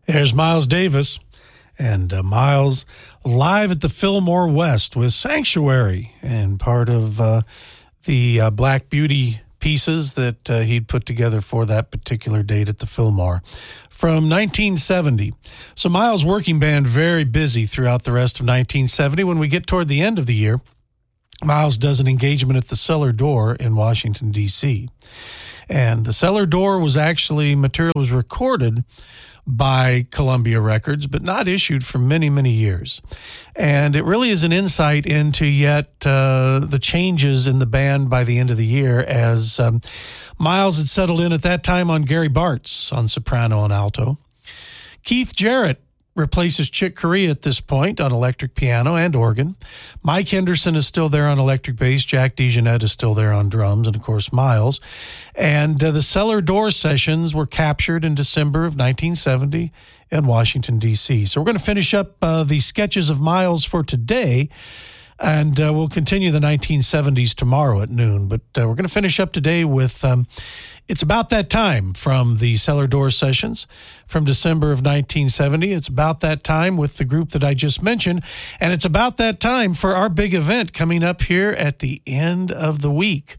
There's Miles Davis, and Miles live at the Fillmore West with Sanctuary, and part of the Black Beauty pieces that he'd put together for that particular date at the Fillmore from 1970. So Miles' working band very busy throughout the rest of 1970. When we get toward the end of the year, Miles does an engagement at the Cellar Door in Washington, D.C. And the Cellar Door was actually, material was recorded by Columbia Records, but not issued for many, many years. And it really is an insight into yet the changes in the band by the end of the year, as Miles had settled in at that time on Gary Bartz on soprano and alto. Keith Jarrett replaces Chick Corea at this point on electric piano and organ. Mike Henderson is still there on electric bass. Jack DeJohnette is still there on drums, and of course Miles. And the Cellar Door sessions were captured in December of 1970 in Washington, D.C. So we're going to finish up the sketches of Miles for today, and we'll continue the 1970s tomorrow at noon. But we're going to finish up today with It's About That Time from the Cellar Door sessions from December of 1970. It's about that time with the group that I just mentioned, and it's about that time for our big event coming up here at the end of the week.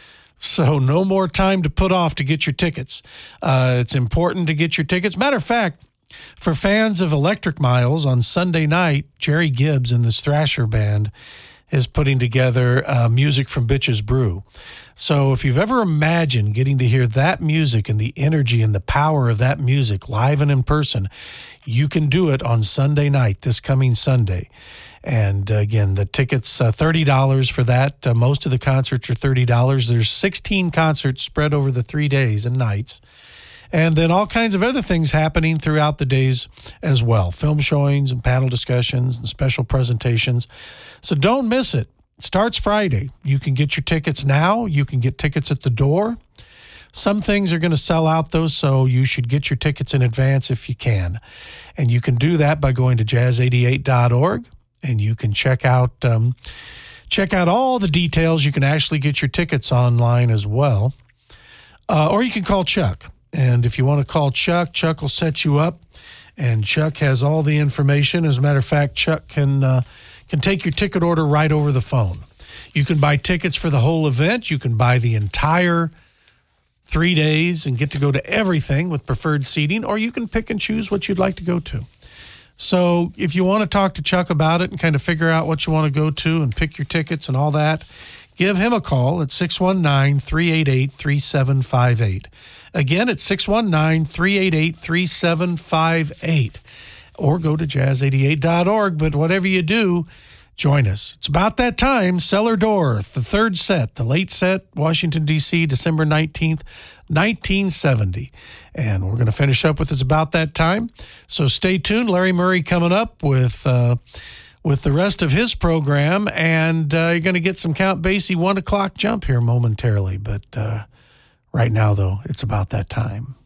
So no more time to put off to get your tickets. It's important to get your tickets. Matter of fact, for fans of Electric Miles, on Sunday night, Jerry Gibbs and this Thrasher band is putting together music from Bitches Brew. So if you've ever imagined getting to hear that music and the energy and the power of that music live and in person, you can do it on Sunday night, this coming Sunday. And again, the tickets, $30 for that. Most of the concerts are $30. There's 16 concerts spread over the 3 days and nights. And then all kinds of other things happening throughout the days as well. Film showings and panel discussions and special presentations. So don't miss it. It starts Friday. You can get your tickets now. You can get tickets at the door. Some things are going to sell out, though, so you should get your tickets in advance if you can. And you can do that by going to jazz88.org, and you can check out all the details. You can actually get your tickets online as well. Or you can call Chuck. And if you want to call Chuck, Chuck will set you up, and Chuck has all the information. As a matter of fact, Chuck can take your ticket order right over the phone. You can buy tickets for the whole event. You can buy the entire 3 days and get to go to everything with preferred seating, or you can pick and choose what you'd like to go to. So if you want to talk to Chuck about it and kind of figure out what you want to go to and pick your tickets and all that, give him a call at 619-388-3758. Again, it's 619-388-3758. Or go to jazz88.org. But whatever you do, join us. It's about that time. Cellar Door, the third set, the late set, Washington, D.C., December 19th, 1970. And we're going to finish up with It's About That Time. So stay tuned. Larry Murray coming up with the rest of his program. And you're going to get some Count Basie 1 o'clock jump here momentarily. But right now, though, it's about that time.